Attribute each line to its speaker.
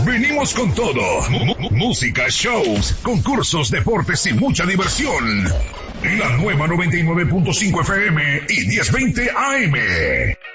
Speaker 1: venimos con todo. Música, shows, concursos, deportes y mucha diversión. La nueva 99.5 FM y 1020 AM.